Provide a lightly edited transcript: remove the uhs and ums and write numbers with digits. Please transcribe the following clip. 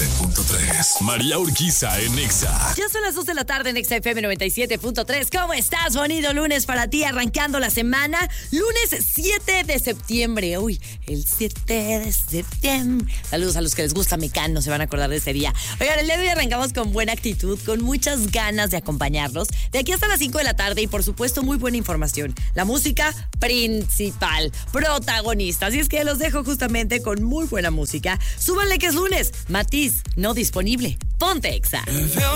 97.3. María Urquiza en Exa. Ya son las 2 de la tarde en Exa FM 97.3. ¿Cómo estás? Bonito lunes para ti, arrancando la semana. Lunes 7 de septiembre. Uy, el 7 de septiembre. Saludos a los que les gusta Mecano, se van a acordar de ese día. Oigan, el día de hoy arrancamos con buena actitud, con muchas ganas de acompañarlos. De aquí hasta las 5 de la tarde y, por supuesto, muy buena información. La música principal, protagonista. Así es que los dejo justamente con muy buena música. Súbanle que es lunes. Matiz, no disponible. Ponte Exa.